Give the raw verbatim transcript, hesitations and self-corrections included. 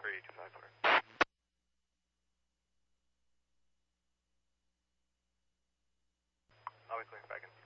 three two five four. I'll be clear, back in.